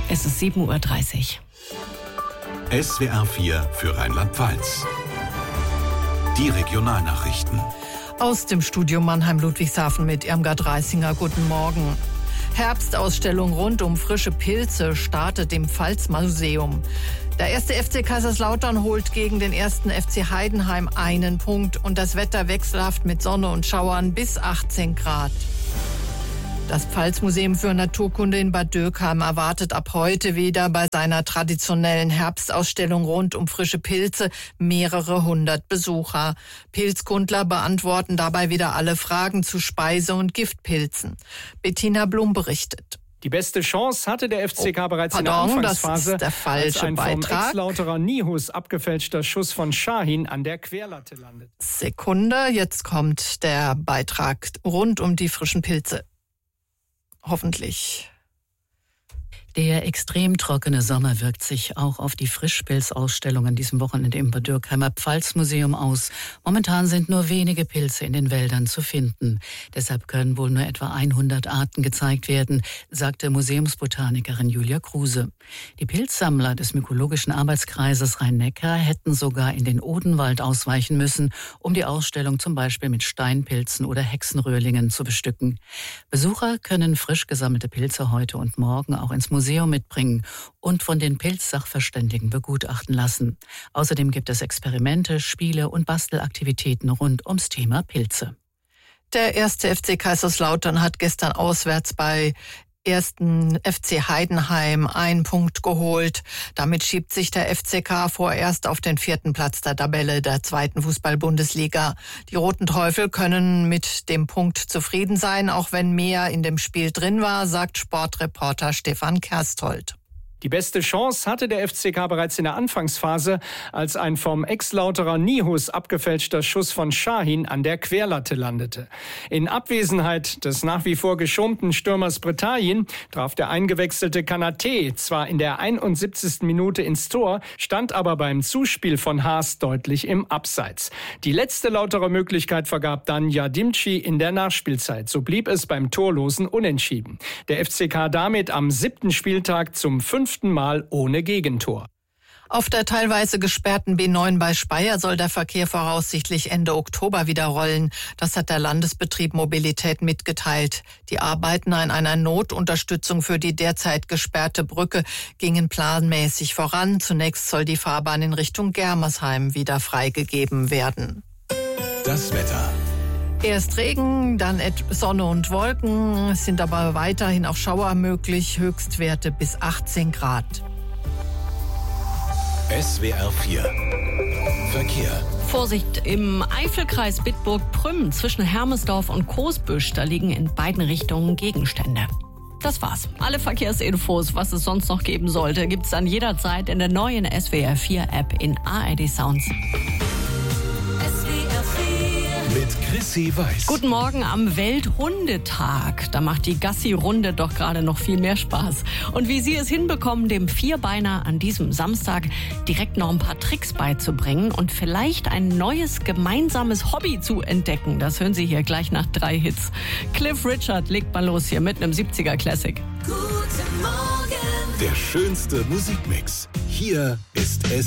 Es ist 7:30 Uhr. SWR 4 für Rheinland-Pfalz. Die Regionalnachrichten. Aus dem Studio Mannheim-Ludwigshafen mit Irmgard Reisinger. Guten Morgen. Herbstausstellung rund um frische Pilze startet im Pfalzmuseum. Der erste FC Kaiserslautern holt gegen den ersten FC Heidenheim einen Punkt und das Wetter wechselhaft mit Sonne und Schauern bis 18 Grad. Das Pfalzmuseum für Naturkunde in Bad Dürkheim erwartet ab heute wieder bei seiner traditionellen Herbstausstellung rund um frische Pilze mehrere hundert Besucher. Pilzkundler beantworten dabei wieder alle Fragen zu Speise- und Giftpilzen. Bettina Blum berichtet. Die beste Chance hatte der FCK bereits in der Anfangsphase, das ist der falsche als ein vom Beitrag. Ex-Lauterer Nihus abgefälschter Schuss von Şahin an der Querlatte landet. Sekunde, jetzt kommt der Beitrag rund um die frischen Pilze. Hoffentlich. Der extrem trockene Sommer wirkt sich auch auf die Frischpilzausstellung an diesem Wochenende im Bad Dürkheimer Pfalzmuseum aus. Momentan sind nur wenige Pilze in den Wäldern zu finden. Deshalb können wohl nur etwa 100 Arten gezeigt werden, sagte Museumsbotanikerin Julia Kruse. Die Pilzsammler des Mykologischen Arbeitskreises Rhein-Neckar hätten sogar in den Odenwald ausweichen müssen, um die Ausstellung zum Beispiel mit Steinpilzen oder Hexenröhrlingen zu bestücken. Besucher können frisch gesammelte Pilze heute und morgen auch ins Museum mitbringen und von den Pilzsachverständigen begutachten lassen. Außerdem gibt es Experimente, Spiele und Bastelaktivitäten rund ums Thema Pilze. Der erste FC Kaiserslautern hat gestern auswärts bei ersten FC Heidenheim einen Punkt geholt. Damit schiebt sich der FCK vorerst auf den 4. Platz der Tabelle der 2. Fußball-Bundesliga. Die Roten Teufel können mit dem Punkt zufrieden sein, auch wenn mehr in dem Spiel drin war, sagt Sportreporter Stefan Kersthold. Die beste Chance hatte der FCK bereits in der Anfangsphase, als ein vom Ex-Lauterer Nihus abgefälschter Schuss von Şahin an der Querlatte landete. In Abwesenheit des nach wie vor geschonten Stürmers Bretagne traf der eingewechselte Kanaté zwar in der 71. Minute ins Tor, stand aber beim Zuspiel von Haas deutlich im Abseits. Die letzte Lauterer Möglichkeit vergab dann Yardimci in der Nachspielzeit. So blieb es beim torlosen Unentschieden. Der FCK damit am 7. Spieltag zum 5. Mal ohne Gegentor. Auf der teilweise gesperrten B9 bei Speyer soll der Verkehr voraussichtlich Ende Oktober wieder rollen. Das hat der Landesbetrieb Mobilität mitgeteilt. Die Arbeiten an einer Notunterstützung für die derzeit gesperrte Brücke gingen planmäßig voran. Zunächst soll die Fahrbahn in Richtung Germersheim wieder freigegeben werden. Das Wetter. Erst Regen, dann Sonne und Wolken, es sind aber weiterhin auch Schauer möglich, Höchstwerte bis 18 Grad. SWR 4 Verkehr. Vorsicht im Eifelkreis Bitburg-Prüm zwischen Hermesdorf und Coesbüsch. Da liegen in beiden Richtungen Gegenstände. Das war's. Alle Verkehrsinfos, was es sonst noch geben sollte, gibt's dann jederzeit in der neuen SWR 4 App in ARD Sounds. Mit Chrissy Weiß. Guten Morgen am Welthundetag. Da macht die Gassi-Runde doch gerade noch viel mehr Spaß. Und wie Sie es hinbekommen, dem Vierbeiner an diesem Samstag direkt noch ein paar Tricks beizubringen und vielleicht ein neues gemeinsames Hobby zu entdecken, das hören Sie hier gleich nach 3 Hits. Cliff Richard legt mal los hier mit einem 70er Classic. Guten Morgen. Der schönste Musikmix. Hier ist